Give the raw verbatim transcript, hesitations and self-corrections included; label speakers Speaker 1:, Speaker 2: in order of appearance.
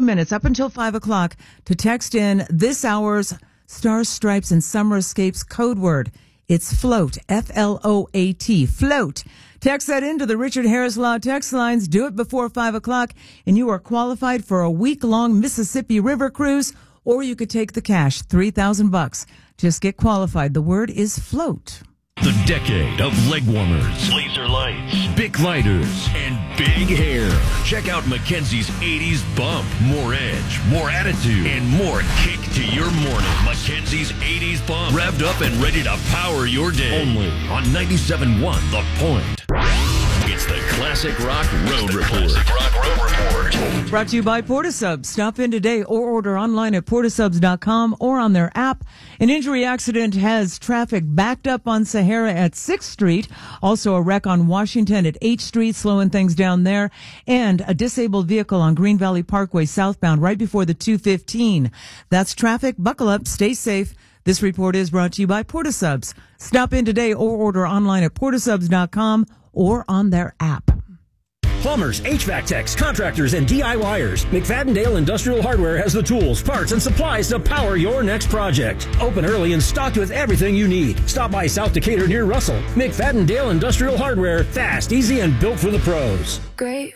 Speaker 1: minutes up until five o'clock to text in this hour's Stars, Stripes, and Summer Escapes code word. It's FLOAT, F L O A T, FLOAT. Text that into the Richard Harris Law text lines. Do it before five o'clock, and you are qualified for a week-long Mississippi River cruise, or you could take the cash, three thousand bucks. Just get qualified. The word is FLOAT.
Speaker 2: The decade of leg warmers, laser lights, Bic lighters, and big hair. Check out Mackenzie's eighties bump. More edge, more attitude, and more kick to your morning. Mackenzie's eighties bump. Revved up and ready to power your day. Only on ninety-seven point one The Point. It's the Classic Rock Road Report. Classic Rock Road Report.
Speaker 1: Brought to you by Portasubs. Stop in today or order online at portasubs dot com or on their app. An injury accident has traffic backed up on Sahara at sixth Street. Also a wreck on Washington at eighth Street, slowing things down there. And a disabled vehicle on Green Valley Parkway southbound right before the two fifteen. That's traffic. Buckle up. Stay safe. This report is brought to you by Portasubs. Stop in today or order online at portasubs dot com or on their app.
Speaker 3: Plumbers, H V A C techs, contractors, and DIYers. McFadden-Dale Industrial Hardware has the tools, parts, and supplies to power your next project. Open early and stocked with everything you need. Stop by South Decatur near Russell. McFadden-Dale Industrial Hardware. Fast, easy, and built for the pros.
Speaker 4: Great